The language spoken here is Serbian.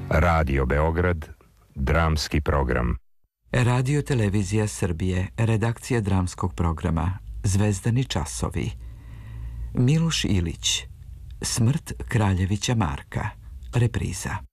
Radio Beograd, dramski program. Radio Televizija Srbije, redakcija dramskog programa, Zvezdani časovi. Miloš Ilić, Smrt kraljevića Marka, repriza.